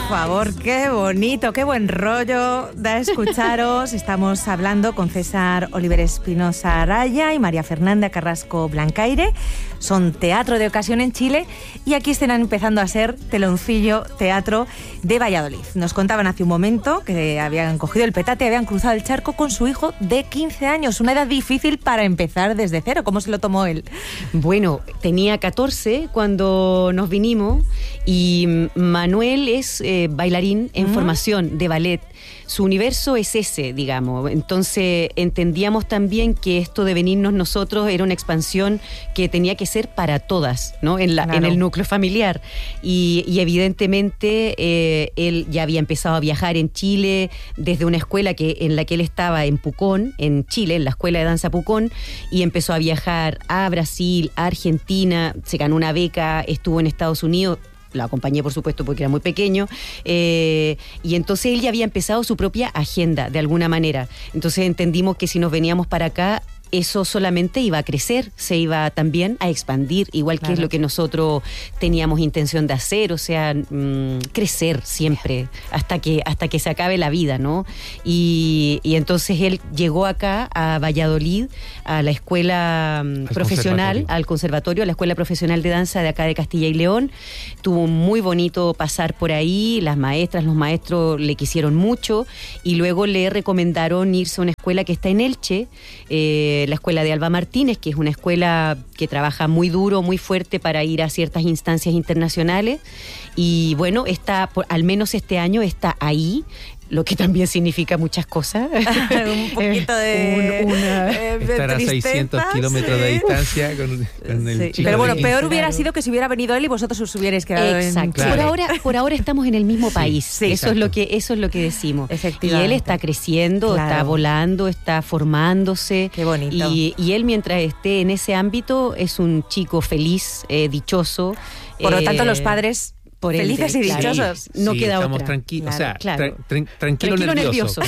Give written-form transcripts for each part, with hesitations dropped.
favor, qué bonito, qué buen rollo da escucharos. Estamos hablando con César Oliver Espinosa Araya y María Fernanda Carrasco Blancaire. Son teatro de ocasión en Chile y aquí están empezando a ser Teloncillo Teatro de Valladolid. Nos contaban hace un momento que habían cogido el petate, habían cruzado el charco con su hijo de 15 años. Una edad difícil para empezar desde cero. ¿Cómo se lo tomó él? Bueno, tenía 14 cuando nos vinimos y Manuel es bailarín en formación de ballet. Su universo es ese, digamos. Entonces entendíamos también que esto de venirnos nosotros era una expansión que tenía que ser para todas, ¿no? En el núcleo familiar. Y evidentemente él ya había empezado a viajar en Chile desde una escuela en la que él estaba en Pucón, en Chile, en la Escuela de Danza Pucón, y empezó a viajar a Brasil, a Argentina, se ganó una beca, estuvo en Estados Unidos. Lo acompañé, por supuesto, porque era muy pequeño. Y entonces él ya había empezado su propia agenda, de alguna manera. Entonces entendimos que si nos veníamos para acá, eso solamente iba a crecer, se iba también a expandir, igual que es lo que nosotros teníamos intención de hacer, o sea, crecer siempre, hasta que se acabe la vida, ¿no? Y entonces él llegó acá a Valladolid, a la escuela profesional, al conservatorio, a la Escuela Profesional de Danza de acá de Castilla y León. Tuvo muy bonito pasar por ahí, las maestras, los maestros le quisieron mucho y luego le recomendaron irse a una escuela que está en Elche, la escuela de Alba Martínez, que es una escuela que trabaja muy duro, muy fuerte para ir a ciertas instancias internacionales. Y bueno, al menos este año está ahí, lo que también significa muchas cosas. Un poquito de estar a 600 kilómetros de distancia con el chico. Pero bueno, peor hubiera sido que si hubiera venido él y vosotros os hubierais quedado en... Claro. Por ahora estamos en el mismo país. Sí, eso es lo que decimos. Efectivamente. Y él está creciendo, está volando, está formándose. Qué bonito. Y él, mientras esté en ese ámbito, es un chico feliz, dichoso. Por lo tanto, los padres... felices y dichosos. No queda estamos otra. Tranquilos, Claro. Tranquilo nervioso.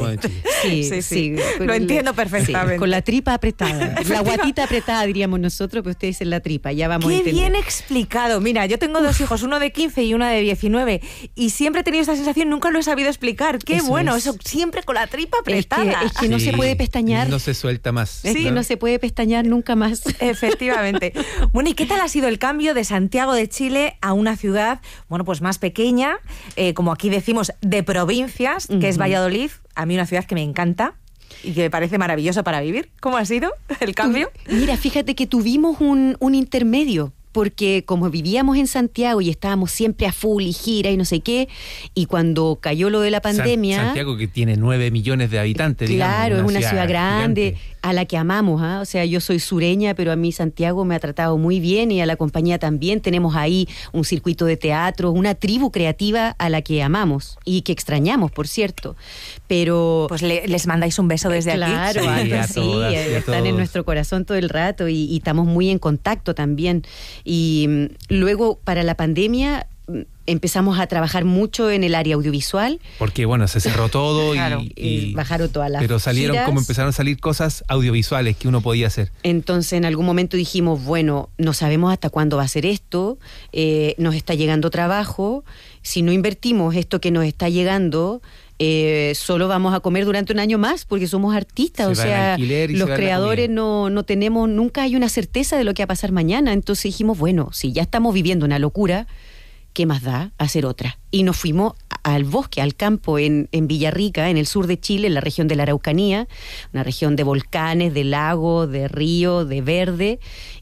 Sí. Lo entiendo perfectamente. Con la tripa apretada. La guatita apretada, diríamos nosotros, pero ustedes dicen la tripa. Ya vamos a Qué entender. bien explicado. Mira, yo tengo dos hijos, uno de 15 y una de 19, y siempre he tenido esta sensación, nunca lo he sabido explicar. Qué Eso bueno, es. eso siempre con la tripa apretada. Es que no se puede pestañear. No se suelta más. Es que no se puede pestañear nunca más. Efectivamente. Bueno, ¿y qué tal ha sido el cambio de Santiago de Chile a una ciudad, bueno, pues más pequeña, como aquí decimos, de provincias, que es Valladolid? A mí una ciudad que me encanta y que me parece maravillosa para vivir. ¿Cómo ha sido el cambio? Mira, fíjate que tuvimos un intermedio, porque como vivíamos en Santiago y estábamos siempre a full y gira y no sé qué, y cuando cayó lo de la pandemia... Santiago, que tiene 9 millones de habitantes, claro, digamos. Es una ciudad grande, gigante, a la que amamos, ¿eh? O sea, yo soy sureña, pero a mí Santiago me ha tratado muy bien y a la compañía también. Tenemos ahí un circuito de teatro, una tribu creativa a la que amamos y que extrañamos, por cierto. Pero... Pues les mandáis un beso desde aquí. Claro, están en nuestro corazón todo el rato y estamos muy en contacto también. Y luego, para la pandemia, empezamos a trabajar mucho en el área audiovisual. Porque, bueno, se cerró todo y bajaron todas las pero salieron giras. Como empezaron a salir cosas audiovisuales que uno podía hacer. Entonces, en algún momento dijimos, bueno, no sabemos hasta cuándo va a ser esto, nos está llegando trabajo, si no invertimos esto que nos está llegando... solo vamos a comer durante un año más porque somos artistas, o sea, los creadores no tenemos, nunca hay una certeza de lo que va a pasar mañana. Entonces dijimos, bueno, si ya estamos viviendo una locura, ¿qué más da hacer otra? Y nos fuimos al bosque, al campo en Villarrica, en el sur de Chile, en la región de la Araucanía, una región de volcanes, de lagos, de ríos, de verde,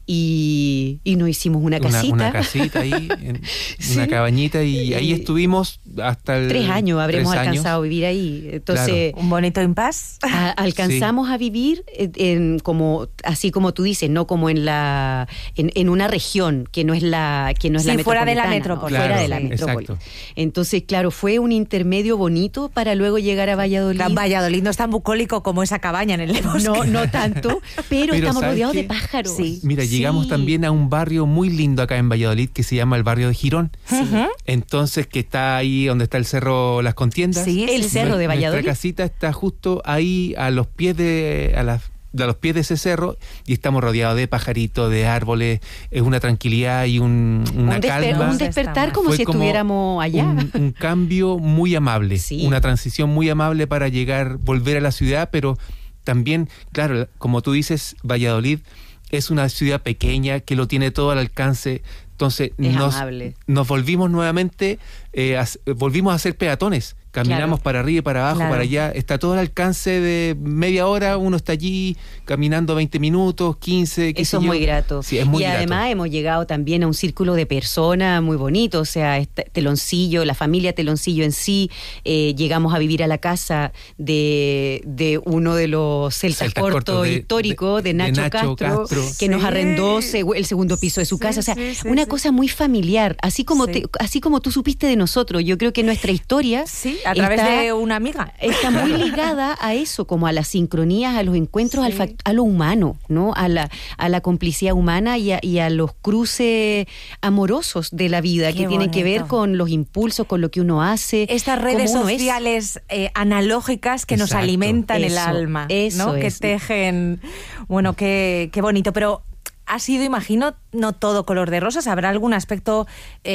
y nos hicimos una casita. Una casita ahí, una cabañita, y ahí estuvimos hasta 3 años habremos alcanzado a vivir ahí. Entonces, claro. Un bonito impas. Alcanzamos a vivir como así como tú dices, no como en una región que no es la metropolitana. Fuera de la metrópoli. Claro, fuera de la metrópoli. Exacto. Entonces, claro, fue un intermedio bonito para luego llegar a Valladolid. Valladolid no es tan bucólico como esa cabaña en el bosque. No tanto, pero estamos rodeados de pájaros. Sí. Mira, llegamos también a un barrio muy lindo acá en Valladolid que se llama el barrio de Girón. Sí. Entonces, que está ahí donde está el cerro Las Contiendas. Sí, el cerro de Valladolid. Nuestra casita está justo ahí a los pies de los pies de ese cerro y estamos rodeados de pajaritos, de árboles, es una tranquilidad y una calma. Un despertar como Fue si estuviéramos allá. Un cambio muy amable, Sí. una transición muy amable para volver a la ciudad, pero también, claro, como tú dices, Valladolid es una ciudad pequeña que lo tiene todo al alcance. Entonces nos volvimos nuevamente, volvimos a ser peatones. Caminamos para arriba y para abajo, para allá. Está todo al alcance de media hora. Uno está allí caminando 20 minutos, 15. Eso es muy grato. Sí, es muy grato. Además hemos llegado también a un círculo de personas muy bonito. O sea, Teloncillo, la familia Teloncillo en sí. Llegamos a vivir a la casa de uno de los celtas cortos históricos, de Nacho Castro, que nos arrendó el segundo piso de su casa. O sea, una cosa muy familiar. Así como tú supiste de nosotros. Yo creo que nuestra historia... Sí. A través de una amiga. Está muy ligada a eso, como a las sincronías, a los encuentros, a lo humano, ¿no? A la complicidad humana y a los cruces amorosos de la vida. Qué tienen que ver con los impulsos, con lo que uno hace. Estas redes sociales analógicas que nos alimentan el alma, ¿no? Que tejen. Bueno, qué bonito. Pero ha sido, imagino, no todo color de rosas. ¿Habrá algún aspecto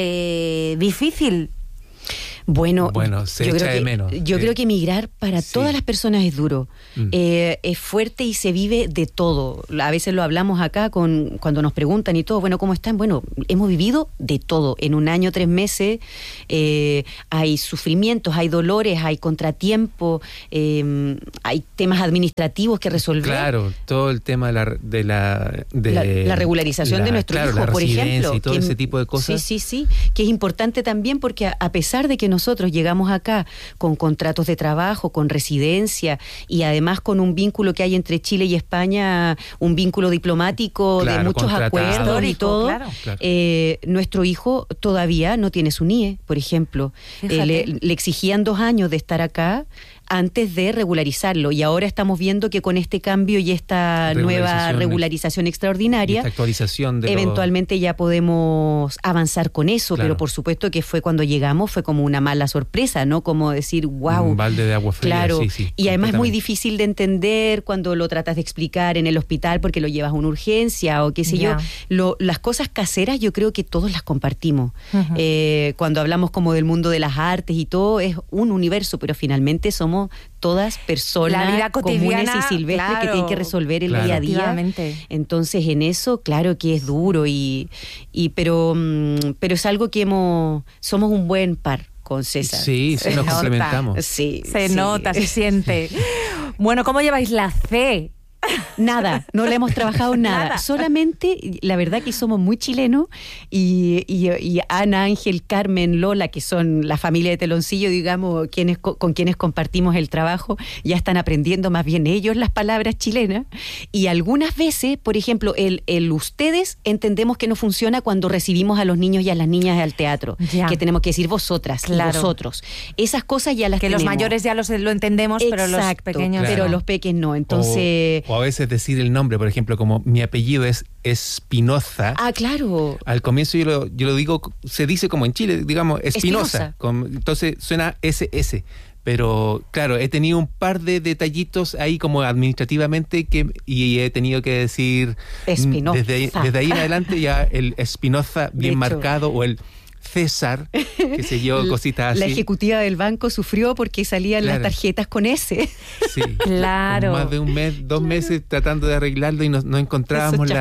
difícil? Bueno, se echa de menos. Yo creo que emigrar para todas las personas es duro. Es fuerte y se vive de todo. A veces lo hablamos acá cuando nos preguntan y todo, bueno, ¿cómo están? Bueno, hemos vivido de todo. En un año, 3 meses, hay sufrimientos, hay dolores, hay contratiempos, hay temas administrativos que resolver. Claro, todo el tema de la regularización de nuestro hijo, por ejemplo. Y todo ese tipo de cosas. Sí, que es importante también porque a pesar de que nosotros llegamos acá con contratos de trabajo, con residencia y además con un vínculo que hay entre Chile y España, un vínculo diplomático de muchos acuerdos y todo, nuestro hijo todavía no tiene su NIE, por ejemplo. Le exigían 2 años de estar acá antes de regularizarlo, y ahora estamos viendo que con este cambio y esta nueva regularización extraordinaria, esta actualización eventualmente ya podemos avanzar con eso, pero por supuesto que fue cuando llegamos, fue como una mala sorpresa, ¿no? Como decir, wow. Un balde de agua fría. Claro, y además es muy difícil de entender cuando lo tratas de explicar en el hospital porque lo llevas a una urgencia o qué sé yo. Las cosas caseras yo creo que todos las compartimos. Cuando hablamos como del mundo de las artes y todo, es un universo, pero finalmente somos todas personas la vida cotidiana, comunes y silvestres que tienen que resolver el día a día. Entonces en eso, claro que es duro pero es algo que somos un buen par con César. Sí, nos complementamos. Se nota, se siente. Bueno, ¿cómo lleváis la C? Nada, no le hemos trabajado nada. Solamente, la verdad que somos muy chilenos y Ana, Ángel, Carmen, Lola, que son la familia de Teloncillo, digamos, con quienes compartimos el trabajo, ya están aprendiendo más bien ellos las palabras chilenas. Y algunas veces, por ejemplo, el ustedes entendemos que no funciona cuando recibimos a los niños y a las niñas al teatro, que tenemos que decir vosotras y vosotros. Esas cosas ya las tenemos. Que los mayores ya lo entendemos, pero los pequeños pero los pequeños no. Entonces... O a veces decir el nombre, por ejemplo, como mi apellido es Espinoza. Ah, claro. Al comienzo yo lo digo, se dice como en Chile, digamos, Espinoza. Entonces suena SS. Pero claro, he tenido un par de detallitos ahí como administrativamente y he tenido que decir Espinoza. Desde ahí en adelante ya el Espinoza bien marcado o el César, qué sé yo, cositas así. La ejecutiva del banco sufrió porque salían las tarjetas con S. Sí, claro. Más de un mes, 2 meses tratando de arreglarlo y no encontrábamos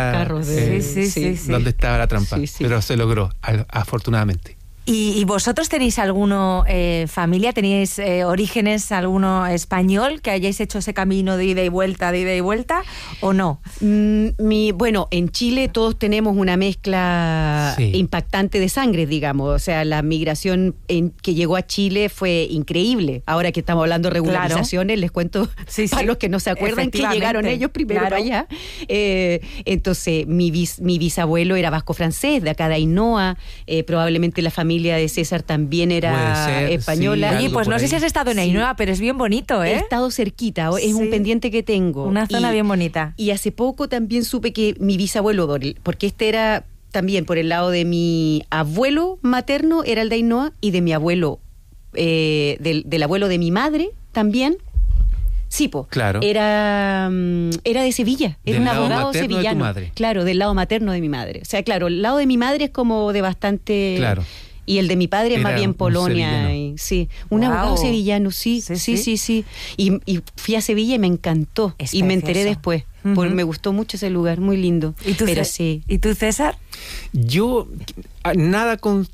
dónde estaba la trampa. Pero se logró, afortunadamente. ¿Y vosotros tenéis alguno familia, tenéis orígenes, alguno español que hayáis hecho ese camino de ida y vuelta o no? Bueno, en Chile todos tenemos una mezcla impactante de sangre, digamos. O sea, la migración que llegó a Chile fue increíble. Ahora que estamos hablando de regularizaciones, les cuento para los que no se acuerdan que llegaron ellos primero para allá. Entonces, mi bisabuelo era vasco-francés, de acá de Ainhoa, probablemente la familia de César también era española. Oye, pues no sé si has estado en Ainhoa, pero es bien bonito, ¿eh? He estado cerquita, es un pendiente que tengo. Una zona bien bonita. Y hace poco también supe que mi bisabuelo, porque este era también por el lado de mi abuelo materno, era el de Ainhoa, y de mi abuelo, del abuelo de mi madre también, Sí, po. Claro. Era de Sevilla, era un abogado sevillano. De tu madre. Claro, del lado materno de mi madre. O sea, claro, el lado de mi madre es como de bastante... Claro. Y el de mi padre es más bien Polonia. Sí, un abogado sevillano, sí. Y fui a Sevilla y me encantó. Y me enteré después. Me gustó mucho ese lugar, muy lindo. ¿Y tú, sí. ¿Y tú, César? Yo, nada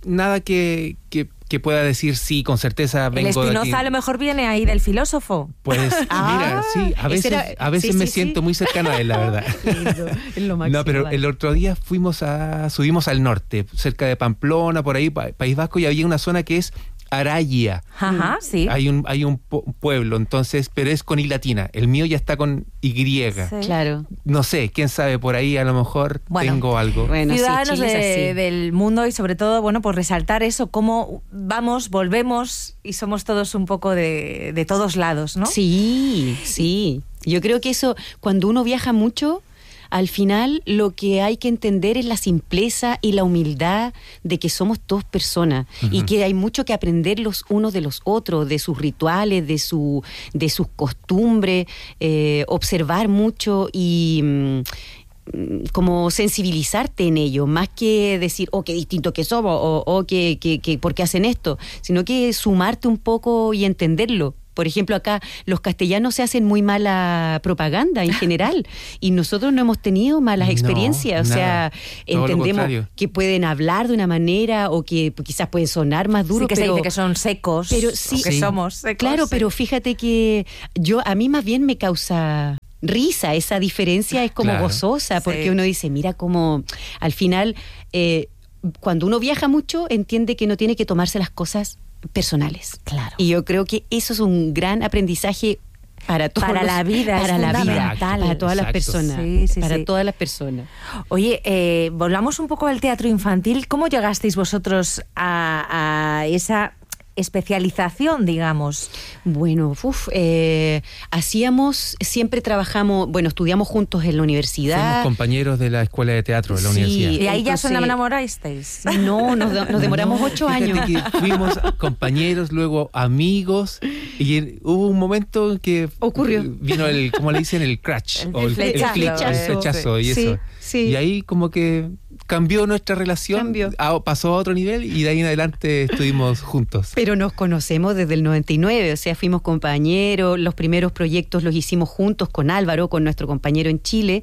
que pueda decir sí, con certeza vengo de aquí. El Espinoza a lo mejor viene ahí del filósofo. Pues mira, sí, a veces me siento muy cercana a él, la verdad. Lindo, es lo máximo. No, pero el otro día subimos al norte, cerca de Pamplona, por ahí, País Vasco, y había una zona que es Araya. Ajá, sí. Hay un pueblo, entonces, pero es con I latina. El mío ya está con Y. Sí. Claro. No sé, quién sabe, por ahí a lo mejor tengo algo. Bueno, ciudadanos del mundo y sobre todo, por resaltar eso, cómo vamos, volvemos y somos todos un poco de todos lados, ¿no? Sí. Yo creo que eso, cuando uno viaja mucho, al final lo que hay que entender es la simpleza y la humildad de que somos todos personas y que hay mucho que aprender los unos de los otros, de sus rituales, de sus costumbres, observar mucho y como sensibilizarte en ello, más que decir, qué distinto que somos, o que ¿por qué hacen esto? Sino que sumarte un poco y entenderlo. Por ejemplo, acá los castellanos se hacen muy mala propaganda en general y nosotros no hemos tenido malas experiencias. O sea, entendemos que pueden hablar de una manera o que quizás pueden sonar más duros. Sí, que se dice que son secos, pero sí, que somos secos. Claro, pero fíjate que a mí más bien me causa risa, esa diferencia es como gozosa, porque uno dice, mira cómo al final, cuando uno viaja mucho, entiende que no tiene que tomarse las cosas personales. Claro. Y yo creo que eso es un gran aprendizaje para todos. Para la vida, para todas las personas. Todas las personas. Oye, volvamos un poco al teatro infantil. ¿Cómo llegasteis vosotros a esa especialización, digamos? Bueno, siempre trabajamos, estudiamos juntos en la universidad. Fuimos compañeros de la escuela de teatro de la universidad. ¿Y ahí ya se enamorasteis? No, nos demoramos 8 años. Que fuimos compañeros, luego amigos, y hubo un momento en que vino como le dicen, el crash, el flechazo y eso. Sí. Y ahí como que cambió nuestra relación, pasó a otro nivel y de ahí en adelante estuvimos juntos. Pero nos conocemos desde el 99, o sea, fuimos compañeros, los primeros proyectos los hicimos juntos con Álvaro, con nuestro compañero en Chile,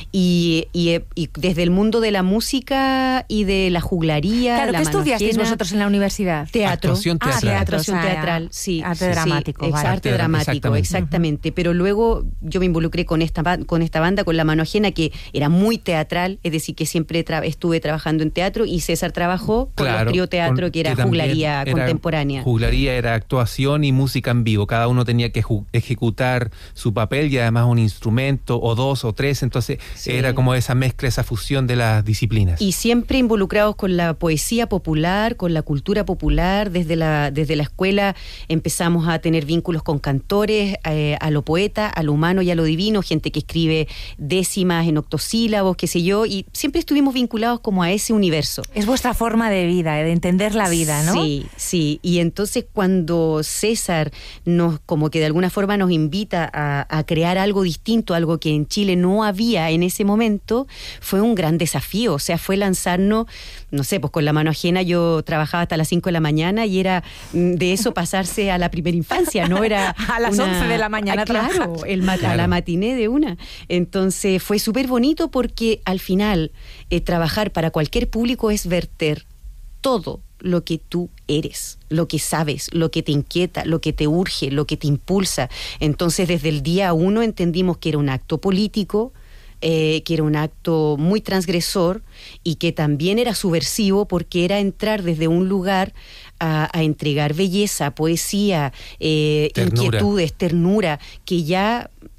y desde el mundo de la música y de la juglaría. Claro, ¿qué estudiasteis vosotros en la universidad? Teatro. Actuación teatral. Actuación teatral, sí. Arte dramático. Arte dramático, exactamente. Pero luego yo me involucré con esta banda, con La Mano Ajena, que era muy teatral, es decir, que siempre estuve trabajando en teatro, y César trabajó con el trío teatro, que era juglaría contemporánea. Juglaría era actuación y música en vivo. Cada uno tenía que ejecutar su papel y además un instrumento, o 2 o 3, entonces era como esa mezcla, esa fusión de las disciplinas. Y siempre involucrados con la poesía popular, con la cultura popular. Desde la escuela empezamos a tener vínculos con cantores, a lo poeta, a lo humano y a lo divino, gente que escribe décimas en octosílabos, qué sé yo, y siempre estuvimos vinculados como a ese universo. Es vuestra forma de vida, de entender la vida, ¿no? Sí. Y entonces cuando César como que de alguna forma nos invita a crear algo distinto, algo que en Chile no había en ese momento, fue un gran desafío. O sea, fue lanzarnos, no sé, pues con La Mano Ajena yo trabajaba hasta las 5 de la mañana y era de eso pasarse a la primera infancia, ¿no? Era a las 11 de la mañana. Claro, a la matiné de una. Entonces fue súper bonito porque al final trabajar para cualquier público es verter todo lo que tú eres, lo que sabes, lo que te inquieta, lo que te urge, lo que te impulsa. Entonces, desde el día 1 entendimos que era un acto político, que era un acto muy transgresor y que también era subversivo, porque era entrar desde un lugar a entregar belleza, poesía, inquietudes, ternura, que ya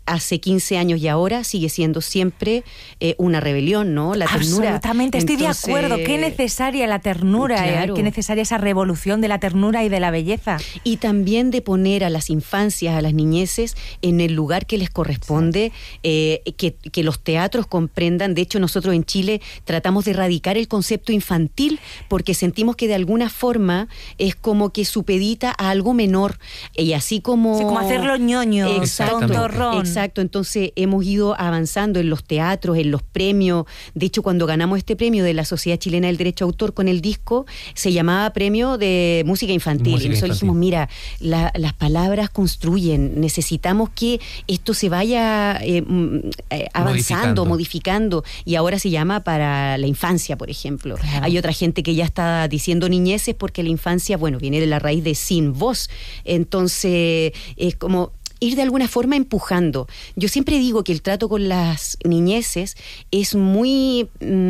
hace 15 años y ahora sigue siendo siempre una rebelión, ¿no? La ternura. Absolutamente, estoy de acuerdo. Qué necesaria la ternura, claro. Qué necesaria esa revolución de la ternura y de la belleza. Y también de poner a las infancias, a las niñeces, en el lugar que les corresponde, que los teatros comprendan. De hecho, nosotros en Chile tratamos de erradicar el concepto infantil porque sentimos que de alguna forma es como que supedita a algo menor. Y así como... Sí, como hacerlo ñoño, tontorrón. Exacto, entonces hemos ido avanzando en los teatros, en los premios. De hecho, cuando ganamos este premio de la Sociedad Chilena del Derecho a Autor con el disco, se llamaba Premio de Música Infantil. Y nosotros dijimos, mira, las palabras construyen, necesitamos que esto se vaya avanzando, modificando. Y ahora se llama para la infancia, por ejemplo. Claro. Hay otra gente que ya está diciendo niñeces porque la infancia, bueno, viene de la raíz de sin voz. Entonces, es como... ir de alguna forma empujando. Yo siempre digo que el trato con las niñeces es muy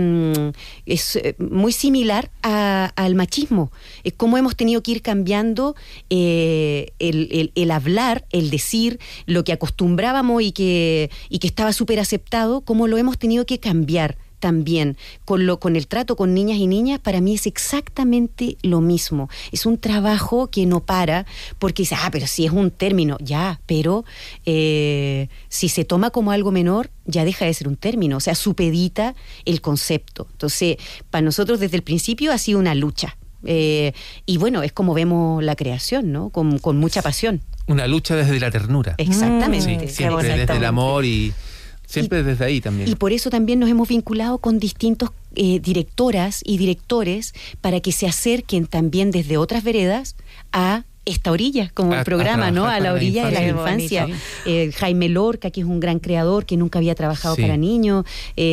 similar al machismo. Es como hemos tenido que ir cambiando el hablar, el decir, lo que acostumbrábamos y que estaba súper aceptado, como lo hemos tenido que cambiar. También con el trato con niñas y niñas, para mí es exactamente lo mismo. Es un trabajo que no para, porque dice, pero si es un término, ya, pero si se toma como algo menor, ya deja de ser un término, o sea, supedita el concepto. Entonces, para nosotros desde el principio ha sido una lucha. Y bueno, es como vemos la creación, ¿no? Con mucha pasión. Una lucha desde la ternura. Exactamente. Sí, siempre desde el amor y... siempre desde ahí también. Y por eso también nos hemos vinculado con distintos directoras y directores para que se acerquen también desde otras veredas a esta orilla, como el programa, ¿no? A la orilla de la infancia. Jaime Lorca, que es un gran creador que nunca había trabajado para niños.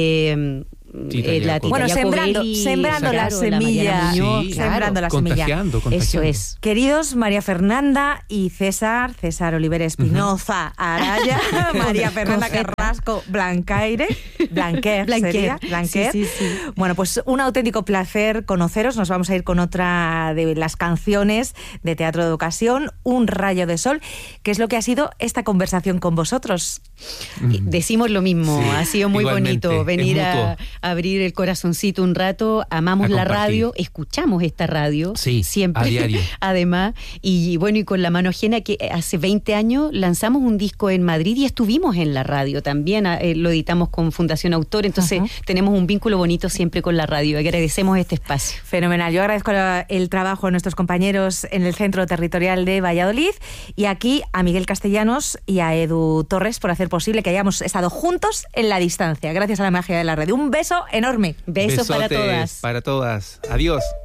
Bueno, sembrando la semilla. Sembrando la semilla. Eso es. Queridos María Fernanda y César Oliver Espinosa Araya, María Fernanda Carrasco Blanquer. Sí. Bueno, pues un auténtico placer conoceros. Nos vamos a ir con otra de las canciones de Teatro de Ocasión, Un rayo de sol, que es lo que ha sido esta conversación con vosotros. Decimos lo mismo, ha sido muy bonito venir a abrir el corazoncito un rato. Amamos la radio, escuchamos esta radio siempre, a diario. Además, y bueno, y con la mano ajena, que hace 20 años lanzamos un disco en Madrid y estuvimos en la radio también, lo editamos con Fundación Autor, entonces tenemos un vínculo bonito siempre con la radio. Agradecemos este espacio. Fenomenal. Yo agradezco el trabajo de nuestros compañeros en el Centro Territorial de Valladolid y aquí a Miguel Castellanos y a Edu Torres por hacer posible que hayamos estado juntos en la distancia, gracias a la magia de la radio. Un beso enorme. Besos para todas. Para todas. Adiós.